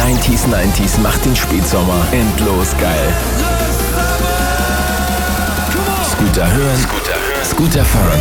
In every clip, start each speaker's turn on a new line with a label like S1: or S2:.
S1: 90s macht den Spätsommer endlos geil. Scooter hören, Scooter fahren.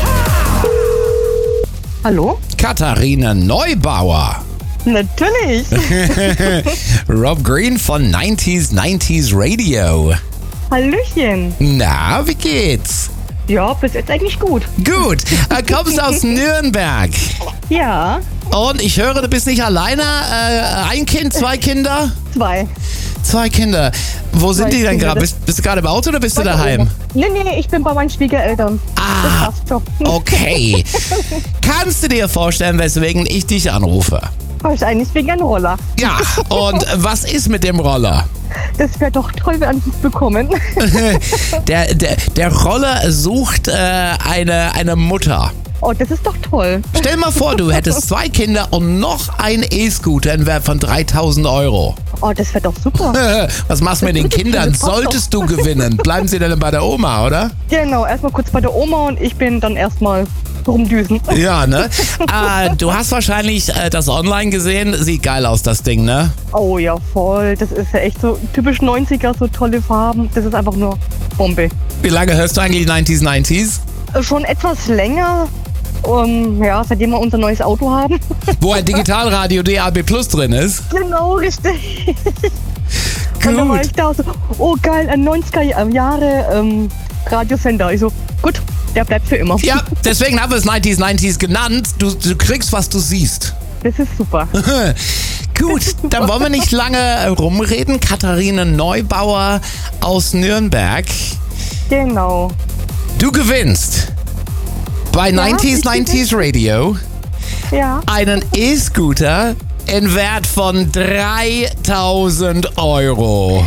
S2: Hallo?
S3: Katharina Neubauer.
S2: Natürlich.
S3: Rob Green von 90s Radio.
S2: Hallöchen.
S3: Na, wie geht's?
S2: Ja, bis jetzt eigentlich gut.
S3: Gut, kommst aus Nürnberg.
S2: Ja,
S3: Und ich höre, du bist nicht alleine. Ein Kind, zwei Kinder?
S2: 2.
S3: 2 Kinder. Wo sind
S2: Zwei
S3: die denn
S2: Kinder,
S3: gerade?
S2: das-
S3: Bist du gerade im Auto oder bist du daheim?
S2: Nee, ich bin bei meinen Schwiegereltern. Das
S3: Ah,
S2: passt schon.
S3: okay. Kannst du dir vorstellen, weswegen ich dich anrufe?
S2: Wahrscheinlich wegen einem Roller.
S3: Ja, und was ist mit dem Roller?
S2: Das wäre doch toll, wenn wir einen bekommen.
S3: Der Roller sucht eine Mutter.
S2: Oh, das ist doch toll.
S3: Stell mal vor, du hättest 2 Kinder und noch einen E-Scooter in Wert von 3.000 Euro.
S2: Oh, das wäre doch super.
S3: Was machst du mit den Kindern?
S2: Das passt
S3: Solltest du gewinnen, bleiben sie dann bei der Oma, oder?
S2: Genau, erstmal kurz bei der Oma und ich bin dann erstmal rumdüsen.
S3: Ja, ne? Du hast wahrscheinlich das online gesehen. Sieht geil aus, das Ding, ne?
S2: Oh ja, voll. Das ist ja echt so typisch 90er, so tolle Farben. Das ist einfach nur Bombe.
S3: Wie lange hörst du eigentlich 90s?
S2: Schon etwas länger. Ja, seitdem wir unser neues Auto haben.
S3: Wo ein Digitalradio DAB Plus drin ist?
S2: Genau, richtig. Und dann war
S3: Gut.
S2: ich da so, oh geil, ein 90er Jahre Radiosender. Ich so, gut, der bleibt für immer.
S3: Ja, deswegen haben wir es 90s genannt. Du kriegst, was du siehst.
S2: Das ist super.
S3: Gut, dann wollen wir nicht lange rumreden. Katharina Neubauer aus Nürnberg.
S2: Genau.
S3: Du gewinnst bei 90s Radio
S2: Ja.
S3: einen E-Scooter in Wert von 3.000 Euro.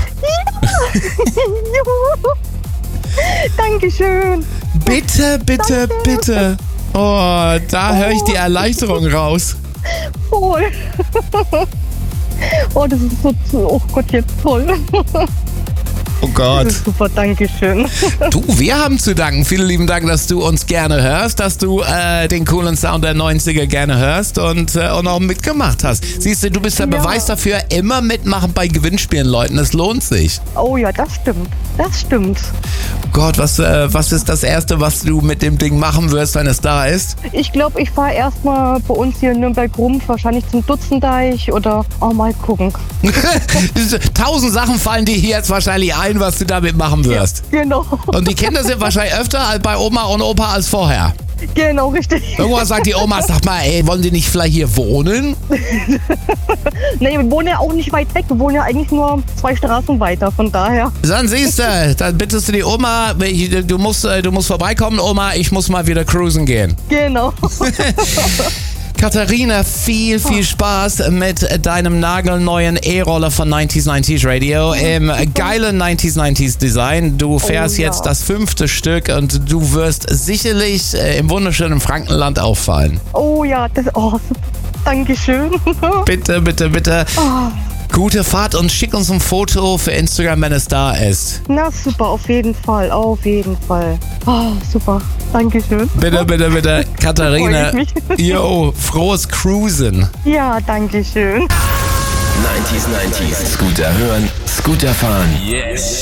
S2: Juhu. Dankeschön.
S3: Bitte, bitte, bitte. Oh, da höre ich die Erleichterung raus.
S2: Voll. Oh, das ist so, oh Gott, jetzt toll.
S3: Oh Gott.
S2: Das ist super, Dankeschön.
S3: Du, wir haben zu danken. Vielen lieben Dank, dass du uns gerne hörst, dass du den coolen Sound der 90er gerne hörst und auch mitgemacht hast. Siehst du, du bist der
S2: Ja.
S3: Beweis dafür, immer mitmachen bei Gewinnspielen, Leuten. Es lohnt sich.
S2: Oh ja, das stimmt. Das stimmt.
S3: Gott, was ist das Erste, was du mit dem Ding machen wirst, wenn es da ist?
S2: Ich glaube, ich fahre erstmal bei uns hier in Nürnberg rum, wahrscheinlich zum Dutzendeich oder mal gucken.
S3: 1000 Sachen fallen dir hier jetzt wahrscheinlich ein, was du damit machen wirst.
S2: Genau.
S3: Und die Kinder sind wahrscheinlich öfter bei Oma und Opa als vorher.
S2: Genau, richtig.
S3: Irgendwann sagt die Oma, sag mal, ey, wollen die nicht vielleicht hier wohnen?
S2: Nee, wir wohnen ja auch nicht weit weg. Wir wohnen ja eigentlich nur 2 Straßen weiter. Von daher.
S3: Dann siehst du, dann bittest du die Oma, du musst vorbeikommen, Oma, ich muss mal wieder cruisen gehen.
S2: Genau.
S3: Katharina, viel Spaß mit deinem nagelneuen E-Roller von 90s Radio im geilen 90s Design. Du fährst
S2: ja.
S3: jetzt das 5. Stück und du wirst sicherlich im wunderschönen Frankenland auffallen.
S2: Oh ja, super. Dankeschön.
S3: Bitte, bitte, bitte. Gute Fahrt und schick uns ein Foto für Instagram, wenn es da ist.
S2: Na super, auf jeden Fall. Auf jeden Fall. Oh, super. Dankeschön.
S3: Bitte, bitte, bitte. Katharina.
S2: Freu ich mich.
S3: Jo, frohes Cruisen.
S2: Ja, Dankeschön.
S1: 90s Scooter hören, Scooter fahren. Yes.